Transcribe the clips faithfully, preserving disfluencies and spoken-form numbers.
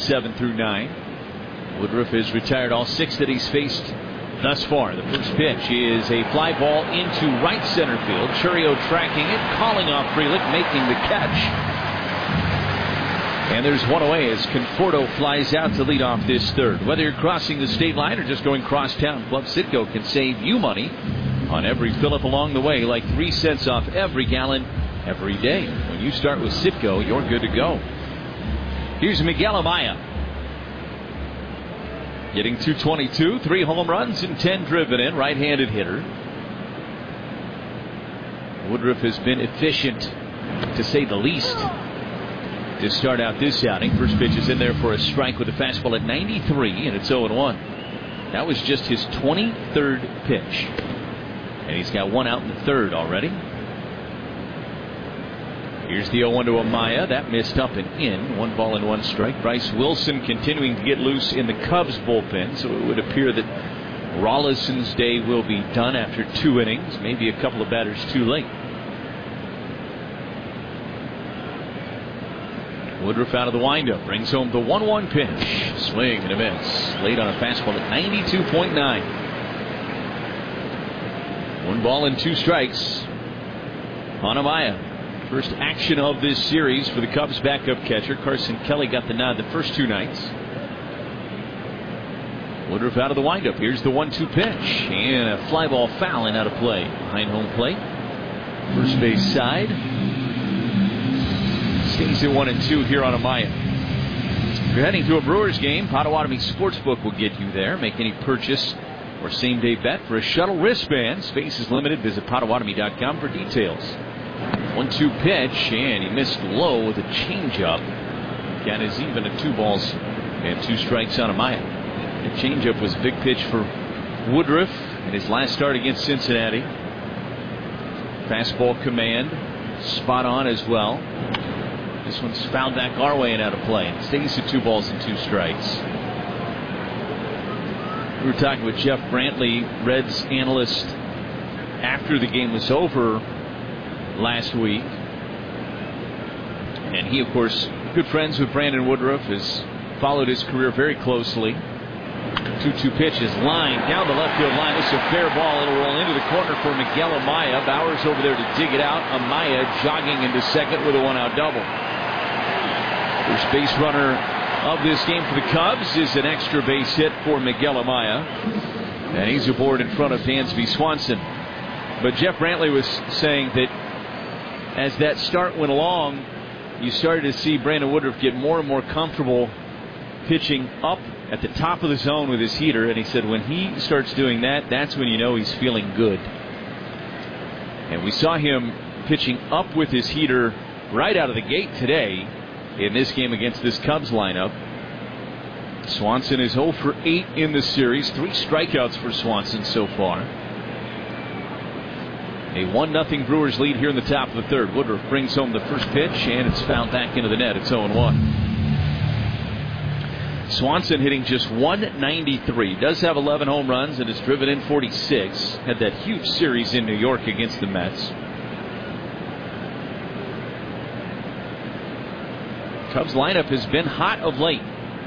seven through nine. Woodruff has retired all six that he's faced thus far. The first pitch is a fly ball into right center field. Chourio tracking it, calling off Frelick, making the catch. And there's one away as Conforto flies out to lead off this third. Whether you're crossing the state line or just going cross town, Club Citgo can save you money on every fill-up along the way, like three cents off every gallon every day. When you start with Citgo, you're good to go. Here's Miguel Amaya. Getting two twenty-two, three home runs and ten driven in, right-handed hitter. Woodruff has been efficient, to say the least, to start out this outing. First pitch is in there for a strike with a fastball at ninety-three, and it's oh and one. That was just his twenty-third pitch. And he's got one out in the third already. Here's the oh one to Amaya. That missed up and in. One ball and one strike. Bryce Wilson continuing to get loose in the Cubs bullpen, so it would appear that Rollison's day will be done after two innings. Maybe a couple of batters too late. Woodruff out of the windup, brings home the one one pitch. Swing and a miss. Late on a fastball at ninety-two point nine. One ball and two strikes on Amaya. First action of this series for the Cubs backup catcher. Carson Kelly got the nod the first two nights. Woodruff out of the windup. Here's the one two pitch. And a fly ball foul and out of play. Behind home plate. First base side. Stays at one and two here on Amaya. If you're heading to a Brewers game, Potawatomi Sportsbook will get you there. Make any purchase or same day bet for a shuttle wristband. Space is limited. Visit Potawatomi dot com for details. one two pitch, and he missed low with a changeup. Count is even at two balls and two strikes on Amaya. The changeup was a big pitch for Woodruff in his last start against Cincinnati. Fastball command, spot on as well. This one's fouled back our way and out of play. It stays at two balls and two strikes. We were talking with Jeff Brantley, Reds analyst, after the game was over last week. And he, of course, good friends with Brandon Woodruff, has followed his career very closely. two two pitches, line down the left field line. This is a fair ball. It'll roll into the corner for Miguel Amaya. Bowers over there to dig it out. Amaya jogging into second with a one-out double. First base runner of this game for the Cubs is an extra base hit for Miguel Amaya. And he's aboard in front of Dansby Swanson. But Jeff Brantley was saying that as that start went along, you started to see Brandon Woodruff get more and more comfortable pitching up at the top of the zone with his heater. And he said when he starts doing that, that's when you know he's feeling good. And we saw him pitching up with his heater right out of the gate today in this game against this Cubs lineup. Swanson is oh for eight in the series. Three strikeouts for Swanson so far. A one nothing Brewers lead here in the top of the third. Woodruff brings home the first pitch, and it's fouled back into the net. It's oh and one. Swanson hitting just one ninety-three. Does have eleven home runs and has driven in forty-six. Had that huge series in New York against the Mets. Cubs lineup has been hot of late.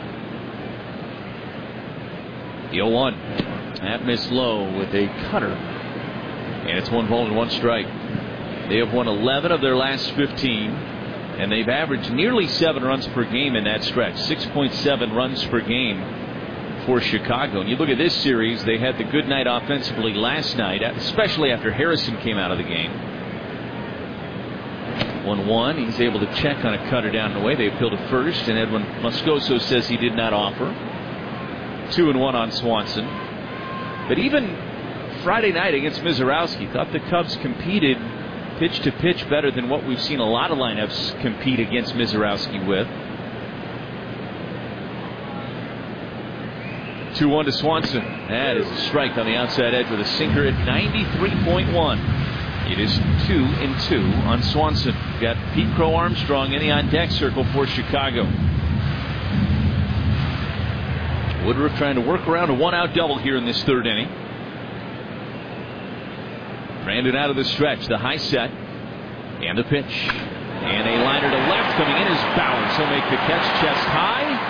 The oh one. That missed low with a cutter. And it's one ball and one strike. They have won eleven of their last fifteen. And they've averaged nearly seven runs per game in that stretch. six point seven runs per game for Chicago. And you look at this series, they had the good night offensively last night, especially after Harrison came out of the game. one one. He's able to check on a cutter down and away. They appeal to first, and Edwin Moscoso says he did not offer. two and one on Swanson. But even Friday night against Mizorowski, thought the Cubs competed pitch to pitch better than what we've seen a lot of lineups compete against Mizorowski with. two one to Swanson. That is a strike on the outside edge with a sinker at ninety-three point one. It is two and two on Swanson. Got Pete Crow Armstrong in the on deck circle for Chicago. Woodruff trying to work around a one out double here in this third inning. Brandon out of the stretch, the high set, and the pitch. And a liner to left coming in is Bowers. He'll make the catch chest high.